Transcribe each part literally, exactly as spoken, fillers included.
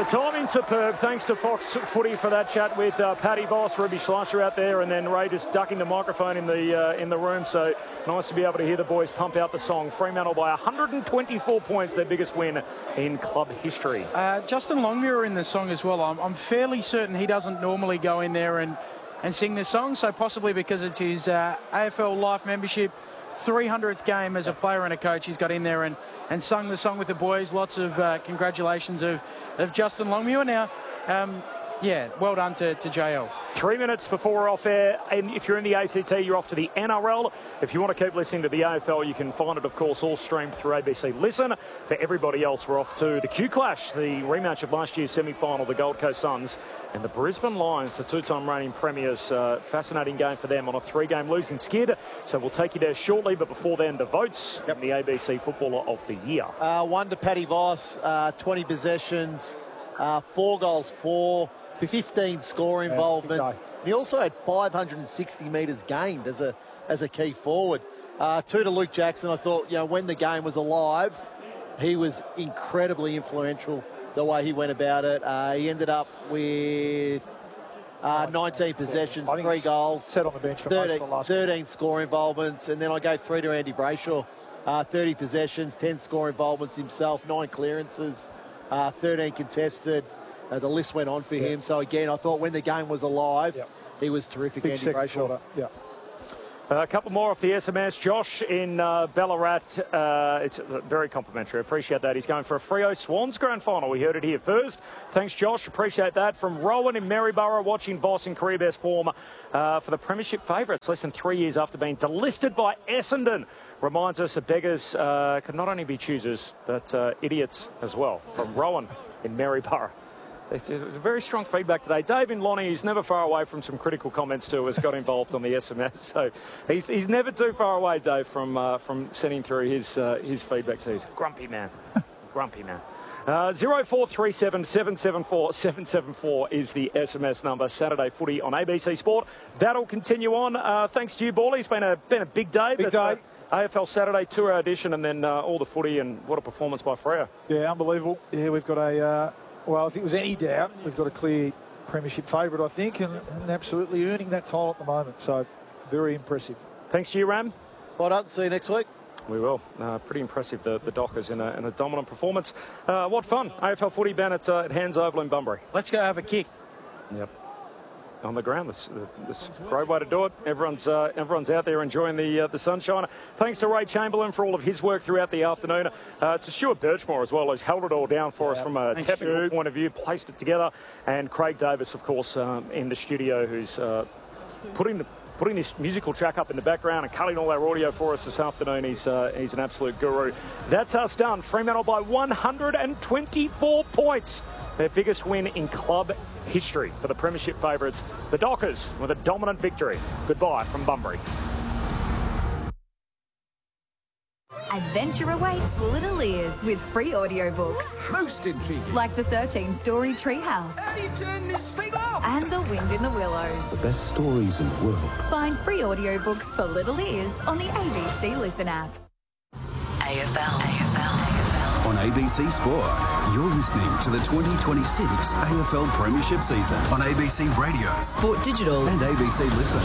timing superb. Thanks to Fox Footy for that chat with uh, Paddy Voss, Ruby Schleicher out there, and then Ray just ducking the microphone in the uh, in the room. So nice to be able to hear the boys pump out the song. Fremantle by one hundred twenty-four points, their biggest win in club history. Uh, Justin Longmuir in the song as well. I'm, I'm fairly certain he doesn't normally go in there and, and sing this song, so possibly because it's his uh, A F L Life membership, three hundredth game as a player and a coach, he's got in there and and sung the song with the boys. Lots of uh, congratulations of, of Justin Longmuir. Now, um, yeah, well done to, to J L. Three minutes before we're off air, and if you're in the A C T, you're off to the N R L. If you want to keep listening to the A F L, you can find it, of course, all streamed through A B C Listen. For everybody else, we're off to the Q Clash, the rematch of last year's semi-final, the Gold Coast Suns and the Brisbane Lions, the two-time reigning premiers. Uh, fascinating game for them on a three-game losing skid. So we'll take you there shortly, but before then, the votes yep. in the A B C Footballer of the Year. Uh, one to Paddy Voss, uh, twenty possessions, uh, four goals, four. fifteen score involvements. Yeah, he also had five hundred sixty metres gained as a as a key forward. Uh, two to Luke Jackson. I thought, you know, when the game was alive, he was incredibly influential the way he went about it. Uh, he ended up with uh, nineteen possessions, yeah, three goals, set on the bench for thirteen, most of the last thirteen score involvements, and then I go three to Andy Brayshaw, uh, thirty possessions, ten score involvements himself, nine clearances, uh, thirteen contested. Uh, the list went on for yeah. him. So, again, I thought when the game was alive, yeah. he was terrific, Big Andy Brayshaw. Yeah. Uh, a couple more off the S M S. Josh in uh, Ballarat. Uh, it's very complimentary. Appreciate that. He's going for a Freo Swans grand final. We heard it here first. Thanks, Josh. Appreciate that. From Rowan in Maryborough, watching Voss in career best form uh, for the premiership favourites. Less than three years after being delisted by Essendon. Reminds us that beggars uh, could not only be choosers, but uh, idiots as well. From Rowan in Maryborough. It's a very strong feedback today. Dave in Lonnie, who's never far away from some critical comments too, has got involved on the S M S. So he's, he's never too far away, Dave, from uh, from sending through his uh, his feedback to his grumpy man. Grumpy man. Uh, zero four three seven, seven seven four, seven seven four is the S M S number. Saturday footy on A B C Sport. That'll continue on. Uh, thanks to you, Bally. It's been a, been a big day. Big day. Uh, A F L Saturday two-hour edition and then uh, all the footy, and what a performance by Freo. Yeah, unbelievable. Yeah, we've got a... Uh... Well, if it was any doubt, we've got a clear premiership favourite, I think, and, and absolutely earning that title at the moment. So, very impressive. Thanks to you, Ram. Well done. See you next week. We will. Uh, pretty impressive, the, the Dockers in a, in a dominant performance. Uh, what fun. A F L footy ban at, uh, at Hands Oval in Bunbury. Let's go have a kick. Yep. On the ground. This, this is a great way to do it. Everyone's uh, everyone's out there enjoying the uh, the sunshine. Thanks to Ray Chamberlain for all of his work throughout the afternoon. Uh, to Stuart Birchmore as well, who's held it all down for yeah. us from a Thanks technical you. point of view, placed it together. And Craig Davis, of course, um, in the studio, who's uh, putting the putting this musical track up in the background and cutting all our audio for us this afternoon. He's uh, he's an absolute guru. That's us done. Fremantle by one hundred twenty-four points. Their biggest win in club history for the premiership favourites, the Dockers, with a dominant victory. Goodbye from Bunbury. Adventure awaits little ears with free audiobooks. Most intriguing. Like the thirteen-story Treehouse. How do you turn this thing off? And The Wind in the Willows. The best stories in the world. Find free audiobooks for little ears on the A B C Listen app. A F L. A F L. On A B C Sport, you're listening to the twenty twenty-six A F L Premiership season on A B C Radio, Sport Digital and A B C Listen.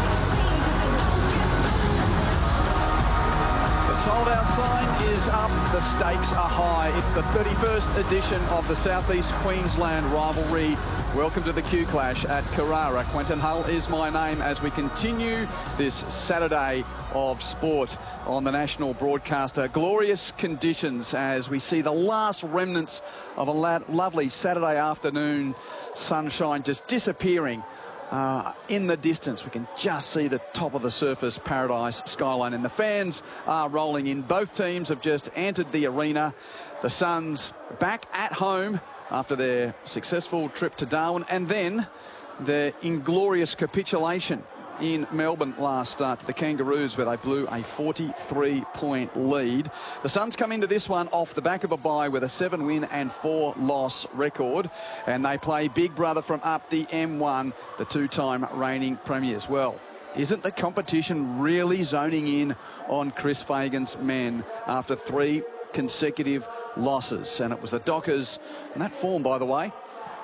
The sold-out sign is up, the stakes are high. It's the thirty-first edition of the South East Queensland rivalry. Welcome to the Q Clash at Carrara. Quentin Hull is my name as we continue this Saturday of sport on the national broadcaster. Glorious conditions as we see the last remnants of a lovely Saturday afternoon sunshine just disappearing uh, in the distance. We can just see the top of the Surfers Paradise skyline, and the fans are rolling in. Both teams have just entered the arena. The Suns back at home after their successful trip to Darwin, and then their inglorious capitulation in Melbourne last start to the Kangaroos, where they blew a forty-three point lead. The Suns come into this one off the back of a bye with a seven win and four loss record, and they play big brother from up the M one, the two-time reigning premiers. Well, isn't the competition really zoning in on Chris Fagan's men after three consecutive losses? And it was the Dockers, and that form, by the way,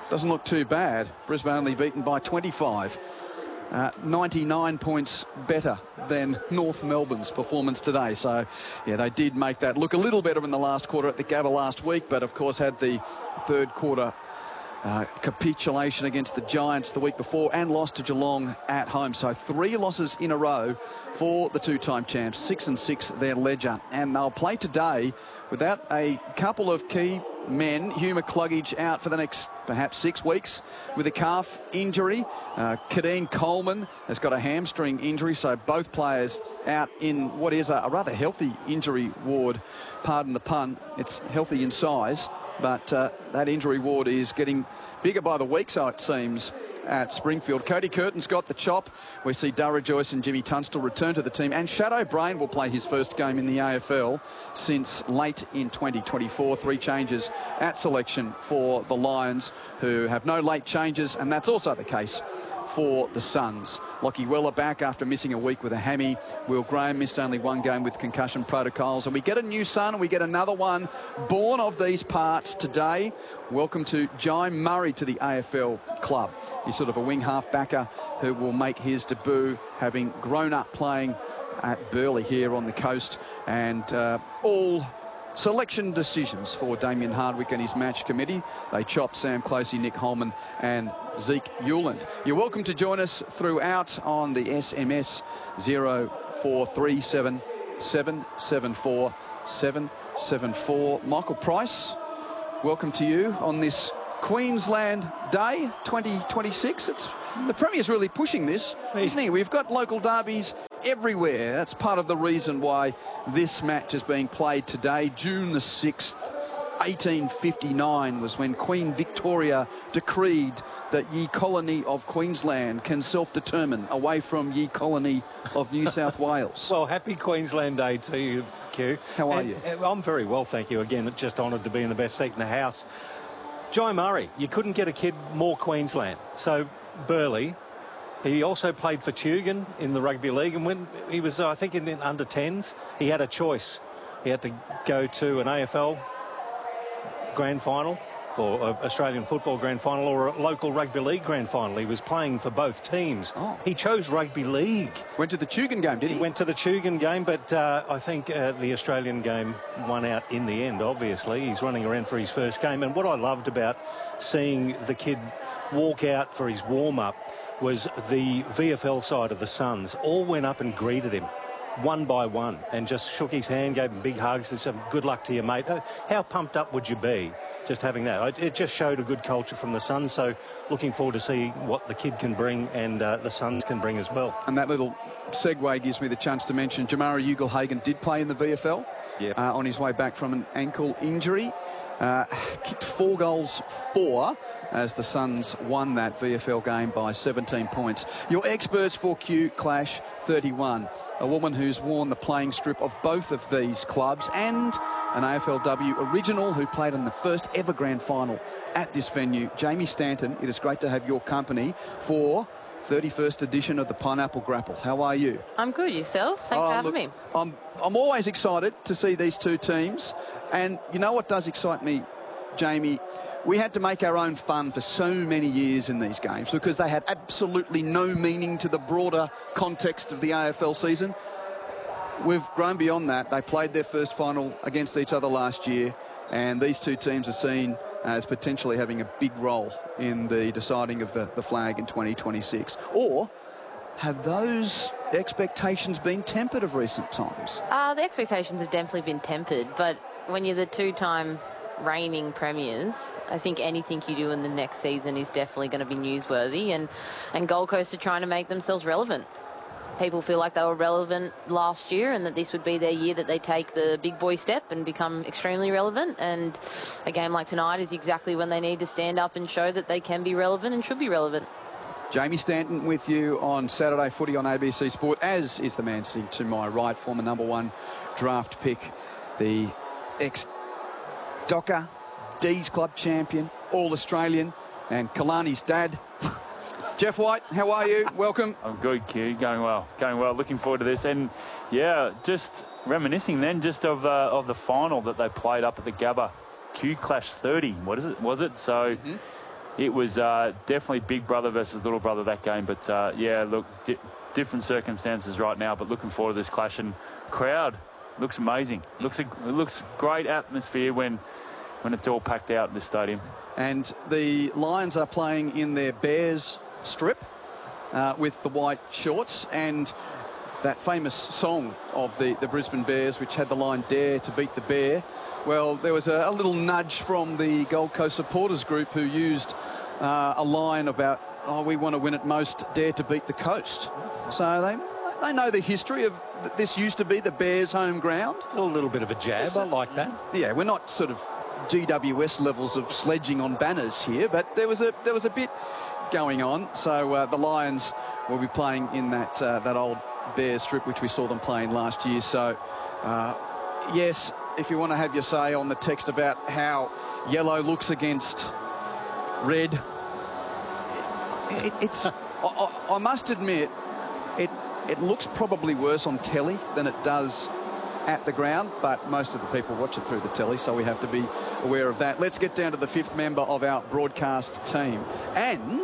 doesn't look too bad. Brisbane only beaten by twenty-five. Uh, ninety-nine points better than North Melbourne's performance today. So, yeah, they did make that look a little better in the last quarter at the Gabba last week, but of course had the third quarter uh, capitulation against the Giants the week before and lost to Geelong at home. So three losses in a row for the two-time champs, six and six their ledger. And they'll play today without a couple of key men. Hugh McCluggage out for the next perhaps six weeks with a calf injury. Uh, Kadeen Coleman has got a hamstring injury, so both players out in what is a, a rather healthy injury ward. Pardon the pun, it's healthy in size, but uh, that injury ward is getting bigger by the week, so it seems, at Springfield. Cody Curtin's got the chop. We see Dara Joyce and Jimmy Tunstall return to the team, and Shadow Brain will play his first game in the A F L since late in twenty twenty-four. Three changes at selection for the Lions, who have no late changes, and that's also the case for the Suns. Lockie Weller back after missing a week with a hammy. Will Graham missed only one game with concussion protocols. And we get a new son, and we get another one born of these parts today. Welcome to Jai Murray to the A F L club. He's sort of a wing half-backer who will make his debut, having grown up playing at Burleigh here on the coast. And uh, all selection decisions for Damien Hardwick and his match committee. They chopped Sam Closey, Nick Holman and Zeke Hewland. You're welcome to join us throughout on the S M S zero four three seven, seven seven four, seven seven four. Michael Price, welcome to you on this Queensland Day twenty twenty-six. It's, the Premier's really pushing this, isn't he? We've got local derbies everywhere. That's part of the reason why this match is being played today. June the sixth, eighteen fifty-nine was when Queen Victoria decreed that ye colony of Queensland can self-determine away from ye colony of New South Wales. Well, happy Queensland Day to you, Q. How are and, you? and I'm very well, thank you. Again, just honoured to be in the best seat in the house. Jai Murray, you couldn't get a kid more Queensland. So, Burleigh, he also played for Tugun in the rugby league, and when he was, uh, I think, in, in under tens, he had a choice. He had to go to an A F L grand final, or an Australian football grand final, or a local rugby league grand final. He was playing for both teams. Oh. He chose rugby league. Went to the Tugun game, did he? He went to the Tugun game, but uh, I think uh, the Australian game won out in the end, obviously. He's running around for his first game. And what I loved about seeing the kid walk out for his warm-up was the V F L side of the Suns all went up and greeted him one by one and just shook his hand, gave him big hugs and said, good luck to you, mate. How pumped up would you be just having that? It just showed a good culture from the Suns, so looking forward to see what the kid can bring and uh, the Suns can bring as well. And that little segue gives me the chance to mention Jamara Ugle-Hagan did play in the V F L yep. uh, on his way back from an ankle injury. Uh, kicked four goals, four, as the Suns won that V F L game by seventeen points. Your experts for Q Clash thirty-one, a woman who's worn the playing strip of both of these clubs, and an A F L W original who played in the first ever grand final at this venue. Jamie Stanton, it is great to have your company for thirty-first edition of the Pineapple Grapple. How are you? I'm good. Yourself? Thanks oh, for having look, me. I'm, I'm always excited to see these two teams. And you know what does excite me, Jamie? We had to make our own fun for so many years in these games because they had absolutely no meaning to the broader context of the A F L season. We've grown beyond that. They played their first final against each other last year, and these two teams are seen as potentially having a big role in the deciding of the, the flag in twenty twenty-six. Or have those expectations been tempered of recent times? Uh, the expectations have definitely been tempered, but when you're the two-time reigning premiers, I think anything you do in the next season is definitely going to be newsworthy, and, and Gold Coast are trying to make themselves relevant. People feel like they were relevant last year and that this would be their year that they take the big boy step and become extremely relevant, and a game like tonight is exactly when they need to stand up and show that they can be relevant and should be relevant. Jamie Stanton with you on Saturday Footy on A B C Sport, as is the man sitting to my right, former number one draft pick, the ex-Docker, D's Club champion, All-Australian, and Kalani's dad. Jeff White, how are you? Welcome. I'm good, Q. Going well. Going well. Looking forward to this. And, yeah, just reminiscing then just of, uh, of the final that they played up at the Gabba. Q Clash thirty. What is it? Was it? So, mm-hmm. it was uh, definitely big brother versus little brother that game. But uh, yeah, look, di different circumstances right now, but looking forward to this clash. And crowd looks amazing. Looks a, it looks great atmosphere when when it's all packed out in this stadium. And the Lions are playing in their Bears strip uh, with the white shorts, and that famous song of the, the Brisbane Bears, which had the line, "Dare to beat the bear." Well, there was a, a little nudge from the Gold Coast supporters group who used uh, a line about, oh, we want to win at most, dare to beat the coast. So they they know the history of this. Used to be the Bears' home ground. A little bit of a jab, I like that. Yeah, we're not sort of G W S levels of sledging on banners here, but there was a there was a bit going on. So uh, the Lions will be playing in that uh, that old Bears strip, which we saw them playing last year. So uh, yes, if you want to have your say on the text about how yellow looks against red, it, it's I, I, I must admit it it looks probably worse on telly than it does at the ground, but most of the people watch it through the telly, so we have to be aware of that. Let's get down to the fifth member of our broadcast team. And,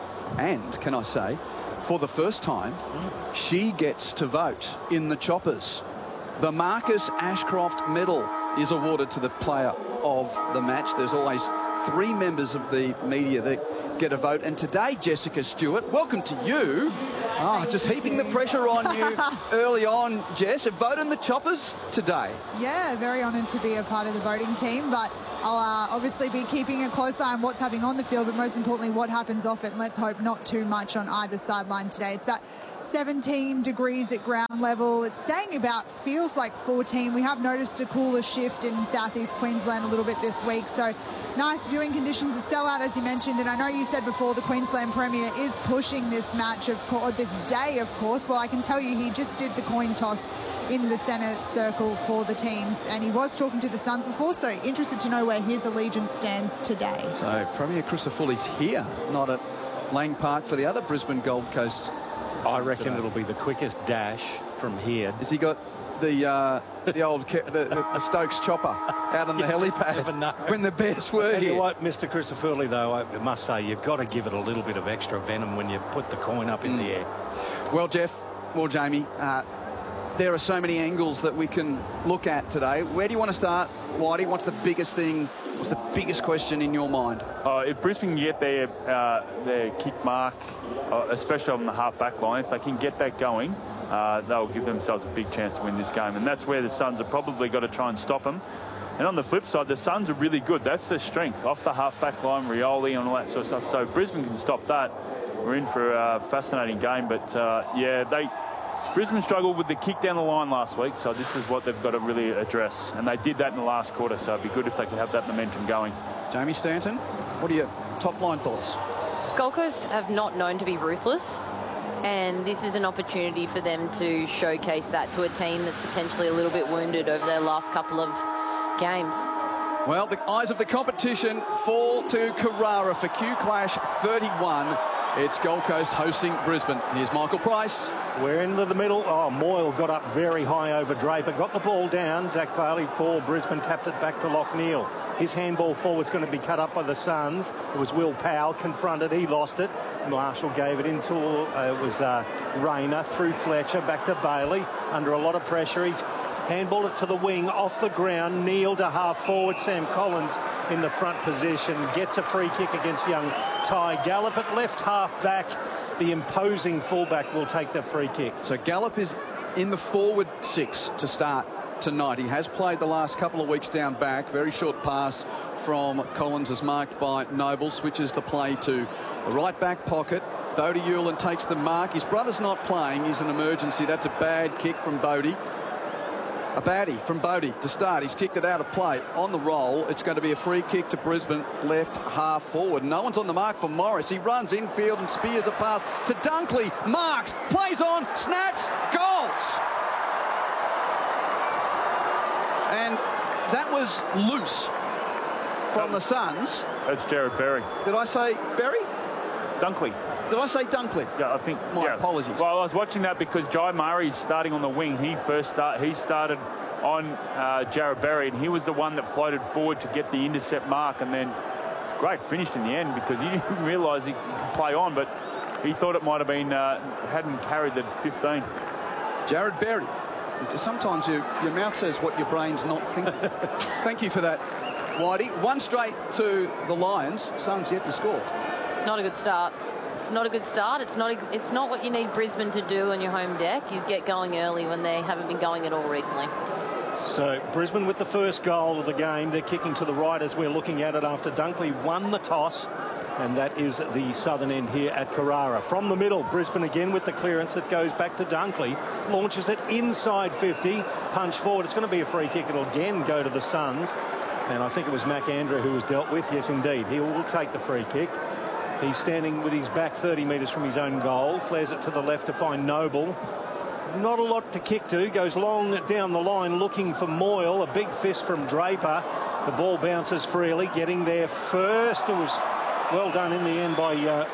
and can I say, for the first time, she gets to vote in the Choppers. The Marcus Ashcroft Medal is awarded to the player of the match. There's always three members of the media that get a vote. And today, Jessica Stewart, welcome to you. Oh, just heaping the pressure on you early on, Jess. A vote in the Choppers today. Yeah, very honoured to be a part of the voting team, but I'll uh, obviously be keeping a close eye on what's happening on the field, but most importantly, what happens off it, and let's hope not too much on either sideline today. It's about seventeen degrees at ground level. It's saying about, feels like fourteen. We have noticed a cooler shift in southeast Queensland a little bit this week, so nice viewing conditions. A sellout, as you mentioned, and I know you said before the Queensland Premier is pushing this match, of course, this day, of course. Well, I can tell you he just did the coin toss in the centre circle for the teams, and he was talking to the Suns before, so interested to know where his allegiance stands today. So Premier Crisafulli's here, not at Lang Park for the other Brisbane Gold Coast. I reckon today. It'll be the quickest dash from here. Has he got the uh, the old the, the, the Stokes chopper out on the helipad when the Bears were and here? You know what, Mister Crisafulli, though, I must say you've got to give it a little bit of extra venom when you put the coin up in mm. the air. Well, Jeff, well, Jamie, uh, there are so many angles that we can look at today. Where do you want to start, Whitey? What's the biggest thing, what's the biggest question in your mind? Uh, if Brisbane can get their, uh, their kick mark, uh, especially on the half-back line, if they can get that going, uh, they'll give themselves a big chance to win this game. And that's where the Suns have probably got to try and stop them. And on the flip side, the Suns are really good. That's their strength, off the half-back line, Rioli and all that sort of stuff. So if Brisbane can stop that, we're in for a fascinating game. But, uh, yeah, they... Brisbane struggled with the kick down the line last week, so this is what they've got to really address. And they did that in the last quarter, so it'd be good if they could have that momentum going. Jamie Stanton, what are your top line thoughts? Gold Coast have not known to be ruthless, and this is an opportunity for them to showcase that to a team that's potentially a little bit wounded over their last couple of games. Well, the eyes of the competition fall to Carrara for Q Clash thirty-one. It's Gold Coast hosting Brisbane. Here's Michael Price. We're into the middle. Oh, Moyle got up very high over Draper. Got the ball down. Zach Bailey for Brisbane tapped it back to Lockneil. His handball forward's going to be cut up by the Suns. It was Will Powell confronted. He lost it. Marshall gave it into, uh, it was uh, Rayner through Fletcher back to Bailey. Under a lot of pressure. He's handballed it to the wing, off the ground. Neil to half forward. Sam Collins in the front position. Gets a free kick against young Ty Gallop at left half back. The imposing fullback will take the free kick. So Gallop is in the forward six to start tonight. He has played the last couple of weeks down back. Very short pass from Collins is marked by Noble. Switches the play to the right back pocket. Bodie Hewlin takes the mark. His brother's not playing. He's an emergency. That's a bad kick from Bodie. A baddie from Bodie to start. He's kicked it out of play. On the roll, it's going to be a free kick to Brisbane, left half forward. No one's on the mark for Morris. He runs infield and spears a pass to Dunkley. Marks, plays on, snaps, goals. And that was loose from the Suns. That's Jared Berry. Did I say Berry? Dunkley. Did I say Dunkley? Yeah, I think. My yeah. apologies. Well, I was watching that because Jai Murray's starting on the wing. He first start. He started on uh, Jared Berry, and he was the one that floated forward to get the intercept mark, and then great finish in the end because he didn't realise he could play on, but he thought it might have been, uh, hadn't carried the fifteen. Jared Berry. Sometimes you, your mouth says what your brain's not thinking. Thank you for that, Whitey. One straight to the Lions. Suns yet to score. Not a good start. It's not a good start. It's not. A, it's not what you need Brisbane to do on your home deck. Is get going early when they haven't been going at all recently. So Brisbane with the first goal of the game. They're kicking to the right as we're looking at it after Dunkley won the toss. And that is the southern end here at Carrara. From the middle, Brisbane again with the clearance that goes back to Dunkley. Launches it inside fifty. Punch forward. It's going to be a free kick. It'll again go to the Suns. And I think it was Mac Andrew who was dealt with. Yes, indeed. He will take the free kick. He's standing with his back thirty metres from his own goal. Flares it to the left to find Noble. Not a lot to kick to. Goes long down the line looking for Moyle. A big fist from Draper. The ball bounces freely. Getting there first. It was well done in the end by, uh,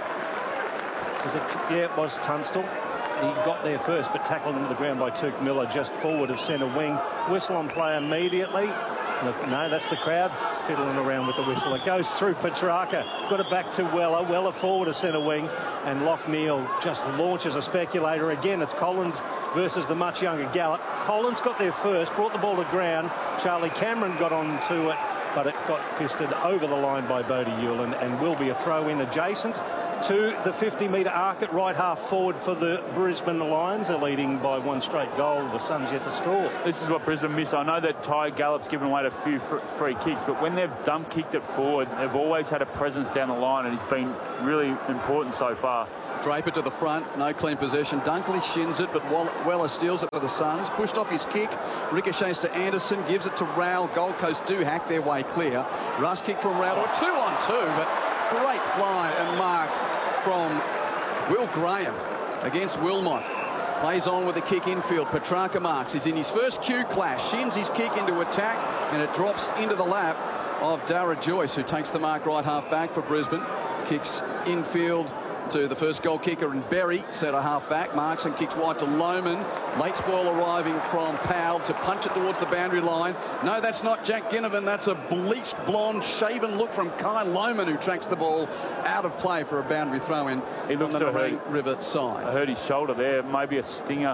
was it, yeah, it was Tunstall. He got there first, but tackled into the ground by Tuke Miller just forward of centre wing. Whistle on play immediately. No, that's the crowd fiddling around with the whistle. It goes through Petrarca. Got it back to Weller. Weller forward of centre wing. And Lockneil just launches a speculator. Again, it's Collins versus the much younger Gallup. Collins got there first, brought the ball to ground. Charlie Cameron got onto it, but it got fisted over the line by Bodie Hewlin and will be a throw-in adjacent to the fifty metre arc at right half forward for the Brisbane Lions. They're leading by one straight goal. The Suns yet to score. This is what Brisbane missed. I know that Ty Gallup's given away a few fr free kicks, but when they've dump kicked it forward, they've always had a presence down the line, and it's been really important so far. Draper to the front, no clean possession. Dunkley shins it, but Weller steals it for the Suns. Pushed off his kick, ricochets to Anderson, gives it to Rowell. Gold Coast do hack their way clear. Russ kick from Rowell, two on two, but great fly and mark from Will Graham against Wilmot. Plays on with a kick infield. Petrarca marks. He's in his first Q clash. Shins his kick into attack, and it drops into the lap of Dara Joyce, who takes the mark right half back for Brisbane. Kicks infield to the first goal kicker, and Berry, centre half back, marks and kicks wide to Lohman. Late spoil arriving from Powell to punch it towards the boundary line. No, that's not Jack Ginnivan. That's a bleached blonde shaven look from Kai Lohman, who tracks the ball out of play for a boundary throw in on the Nerang River side. I heard his shoulder there, maybe a stinger.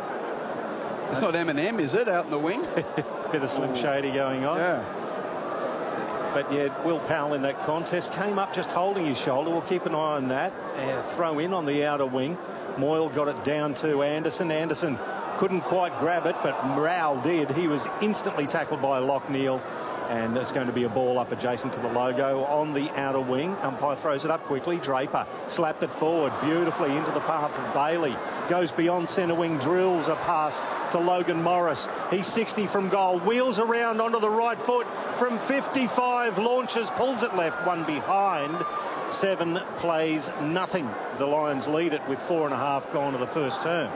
It's not Eminem, is it, out in the wing? Bit of Slim Shady going on. Yeah. But yeah, Will Powell in that contest came up just holding his shoulder. We'll keep an eye on that. Uh, throw in on the outer wing. Moyle got it down to Anderson. Anderson couldn't quite grab it, but Rowell did. He was instantly tackled by Lockneil, and it's going to be a ball up adjacent to the logo on the outer wing. Umpire throws it up quickly. Draper slapped it forward beautifully into the path of Bailey. Goes beyond centre wing, drills a pass to Logan Morris. He's sixty from goal. Wheels around onto the right foot from fifty-five. Launches, pulls it left, one behind. Seven plays nothing. The Lions lead it with four and a half gone to the first term.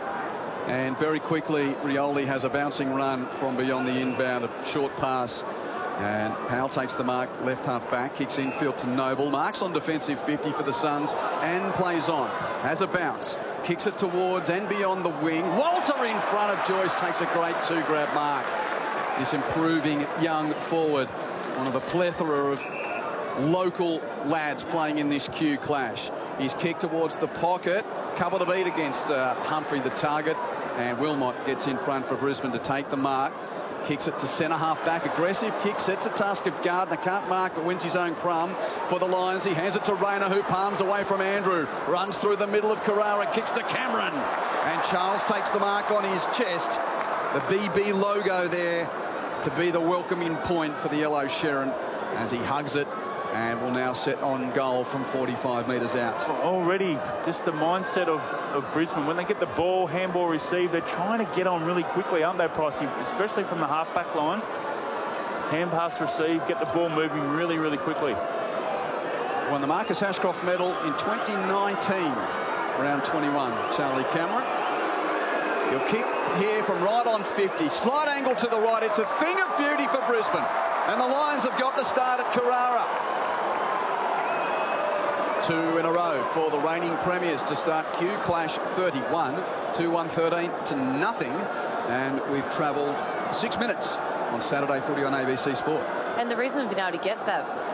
And very quickly, Rioli has a bouncing run from beyond the inbound, a short pass. And Powell takes the mark, left half back, kicks infield to Noble, marks on defensive fifty for the Suns, and plays on. Has a bounce, kicks it towards and beyond the wing. Walter in front of Joyce takes a great two-grab mark. This improving young forward, one of a plethora of local lads playing in this Q clash. He's kicked towards the pocket, couple to beat against uh, Humphrey, the target, and Wilmot gets in front for Brisbane to take the mark. Kicks it to centre half back, aggressive kick, sets a task of Gardner, can't mark but wins his own crumb for the Lions. He hands it to Rayner, who palms away from Andrew, runs through the middle of Carrara, kicks to Cameron, and Charles takes the mark on his chest. The B B logo there to be the welcoming point for the Yellow Sherrin as he hugs it, and will now set on goal from forty-five metres out. Already, just the mindset of, of Brisbane, when they get the ball, handball received, they're trying to get on really quickly, aren't they, Pricey? Especially from the half-back line. Hand pass received, get the ball moving really, really quickly. Won the Marcus Ashcroft medal in twenty nineteen, round twenty-one. Charlie Cameron. He'll kick here from right on fifty. Slight angle to the right. It's a thing of beauty for Brisbane. And the Lions have got the start at Carrara. Two in a row for the reigning premiers to start Q Clash thirty-one. two one thirteen to nothing. And we've travelled six minutes on Saturday footy on A B C Sport. And the reason we've been able to get that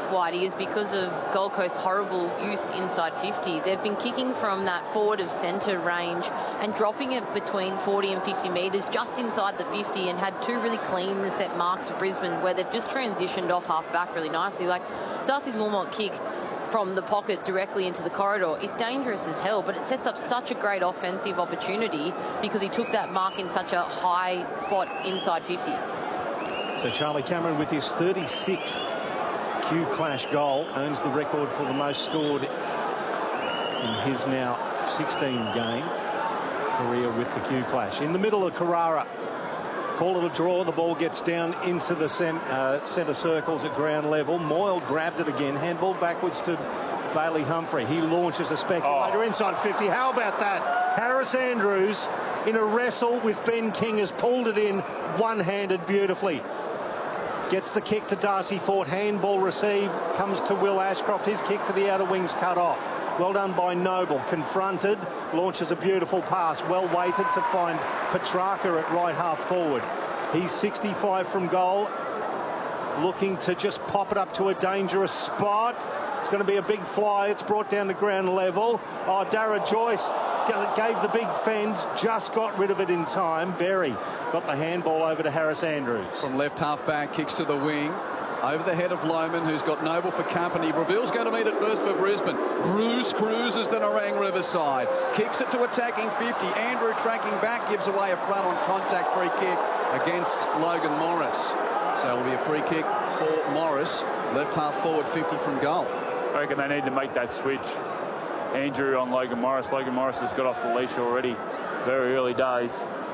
Whitey, is because of Gold Coast's horrible use inside fifty. They've been kicking from that forward of centre range and dropping it between forty and fifty metres just inside the fifty, and had two really clean set marks for Brisbane where they've just transitioned off half back really nicely. Like Darcy's Wilmot kick from the pocket directly into the corridor, it's dangerous as hell, but it sets up such a great offensive opportunity because he took that mark in such a high spot inside fifty. So Charlie Cameron, with his thirty-sixth Q Clash goal, owns the record for the most scored in his now sixteen game career with the Q Clash. In the middle of Carrara, call it a draw. The ball gets down into the uh, centre circles at ground level. Moyle grabbed it again. Handball backwards to Bailey Humphrey. He launches a speculator oh. inside fifty. How about that? Harris Andrews in a wrestle with Ben King has pulled it in one-handed beautifully. Gets the kick to Darcy Fort. Handball received. Comes to Will Ashcroft. His kick to the outer wings cut off. Well done by Noble. Confronted. Launches a beautiful pass. Well weighted to find Petrarca at right half forward. He's sixty-five from goal. Looking to just pop it up to a dangerous spot. It's going to be a big fly. It's brought down to ground level. Oh, Dara Joyce gave the big fend. Just got rid of it in time. Berry got the handball over to Harris Andrews. From left half back, kicks to the wing. Over the head of Lohman, who's got Noble for company. Breville's going to meet it first for Brisbane. Bruce cruises the Nerang Riverside. Kicks it to attacking fifty. Andrew tracking back, gives away a front on contact free kick against Logan Morris. So it'll be a free kick for Morris. Left half forward, fifty from goal. I reckon they need to make that switch. Andrew on Logan Morris. Logan Morris has got off the leash already. Very early days.